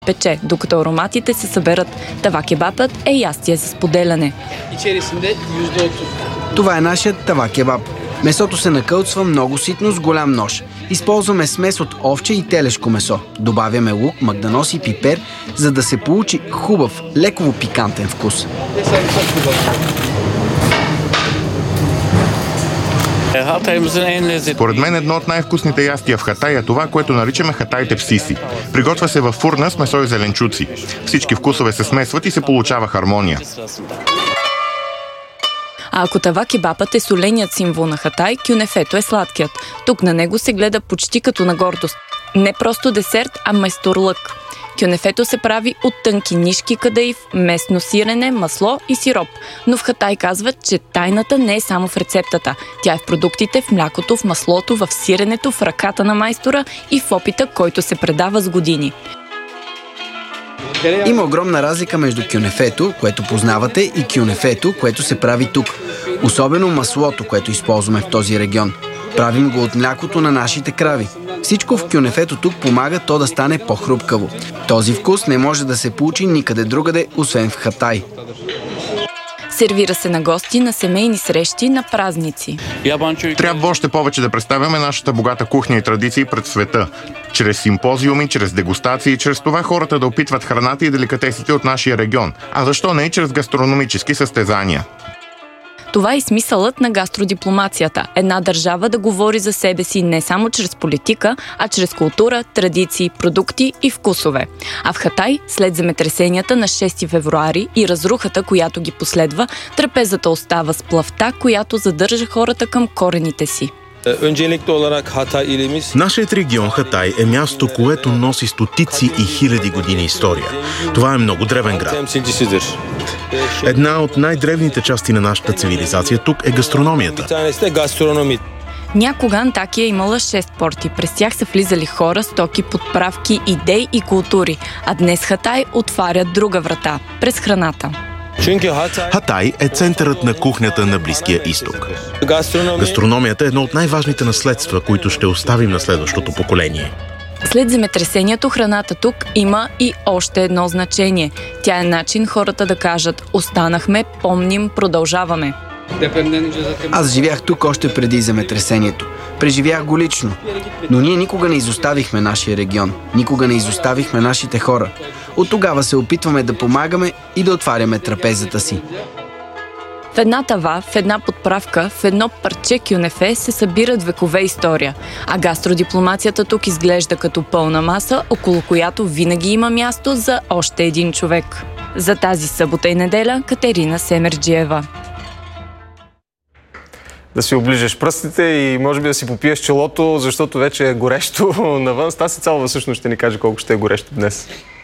пече, докато ароматите се съберат. Тава кебабът е ястие за споделяне. Това е нашият тава кебаб. Месото се накълцва много ситно с голям нож. Използваме смес от овче и телешко месо. Добавяме лук, магданос и пипер, за да се получи хубав, леково пикантен вкус. Според мен едно от най-вкусните ястия в Хатай е това, което наричаме хатай тепсиси. Приготвя се във фурна с месо и зеленчуци. Всички вкусове се смесват и се получава хармония. А ако тава кебабът е соленият символ на Хатай, кюнефето е сладкият. Тук на него се гледа почти като на гордост. Не просто десерт, а майсторлък. Кюнефето се прави от тънки нишки кадаив, местно сирене, масло и сироп. Но в Хатай казват, че тайната не е само в рецептата. Тя е в продуктите, в млякото, в маслото, в сиренето, в ръката на майстора и в опита, който се предава с години. Има огромна разлика между кюнефето, което познавате, и кюнефето, което се прави тук. Особено маслото, което използваме в този регион. Правим го от млякото на нашите крави. Всичко в кюнефето тук помага то да стане по-хрупкаво. Този вкус не може да се получи никъде другаде, освен в Хатай. Сервира се на гости, на семейни срещи, на празници. Трябва още повече да представяме нашата богата кухня и традиции пред света. Чрез симпозиуми, чрез дегустации, чрез това хората да опитват храната и деликатесите от нашия регион. А защо не и чрез гастрономически състезания? Това е смисълът на гастродипломацията. Една държава да говори за себе си не само чрез политика, а чрез култура, традиции, продукти и вкусове. А в Хатай, след земетресенията на 6 февруари и разрухата, която ги последва, трапезата остава с плъвта, която задържа хората към корените си. Нашият регион Хатай е място, което носи стотици и хиляди години история. Това е много древен град. Една от най-древните части на нашата цивилизация тук е гастрономията. Някога Антакия имала 6 порти. През тях са влизали хора, стоки, подправки, идеи и култури. А днес Хатай отваря друга врата – през храната. Хатай е центърът на кухнята на Близкия изток. Гастрономията е едно от най-важните наследства, които ще оставим на следващото поколение. След земетресението храната тук има и още едно значение. Тя е начин хората да кажат «Останахме, помним, продължаваме». Аз живях тук още преди земетресението. Преживях го лично. Но ние никога не изоставихме нашия регион. Никога не изоставихме нашите хора. От тогава се опитваме да помагаме и да отваряме трапезата си. В една тава, в една подправка, в едно парче кюнефе се събират векове история. А гастродипломацията тук изглежда като пълна маса, около която винаги има място за още един човек. За тази събота и неделя Катерина Семерджиева. Да си оближеш пръстите и може би да си попиеш челото, защото вече е горещо навън. Стаси Цалова всъщност ще ни каже колко ще е горещо днес.